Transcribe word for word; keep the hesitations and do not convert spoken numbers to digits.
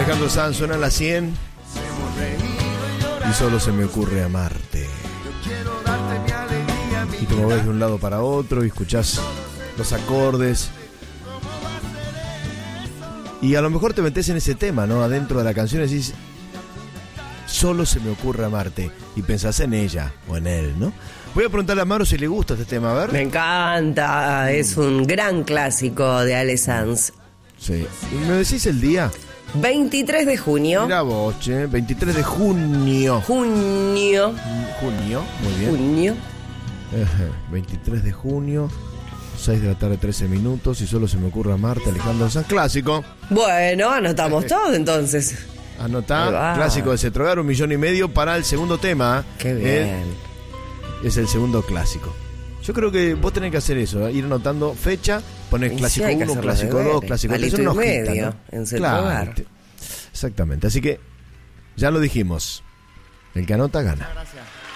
Alejandro Sanz, suena a las cien y solo se me ocurre amarte. Y te movés de un lado para otro y escuchás los acordes. Y a lo mejor te metés en ese tema, ¿no? Adentro de la canción y decís, solo se me ocurre amarte. Y pensás en ella o en él, ¿no? Voy a preguntarle a Mauro si le gusta este tema, a ver. Me encanta, es un gran clásico de Ale Sanz. Sí. ¿Me decís el día? veintitrés de junio. Mira vos, che, veintitrés de junio. Junio. Junio, muy bien. Junio. Ajá, veintitrés de junio, seis de la tarde, trece minutos. Y solo se me ocurre amarte, Alejandro Sanz. Clásico. Bueno, anotamos todo entonces. Anotá, clásico de Cetrogar, un millón y medio para el segundo tema. Qué bien. Eh, es el segundo clásico. Yo creo que vos tenés que hacer eso, ¿eh? Ir anotando fecha, poner clásico uno, sí, clásico dos, clásico tres, son unos medio, ¿no? en Cetrogar. Claro, exactamente, así que ya lo dijimos, el que anota gana. Gracias.